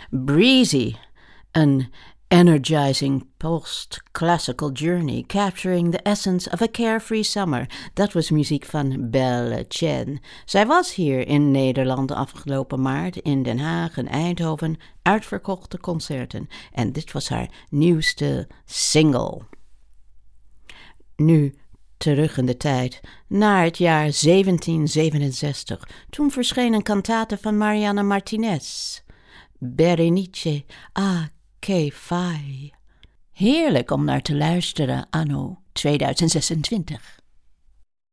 Breezy, an energizing post-classical journey capturing the essence of a carefree summer. Dat was muziek van Belle Chen. Zij was hier in Nederland afgelopen maart in Den Haag en Eindhoven, uitverkochte concerten. En dit was haar nieuwste single. Nu terug in de tijd, naar het jaar 1767. Toen verscheen een kantate van Mariana Martinez, Berenice a che fai. Heerlijk om naar te luisteren anno 2026.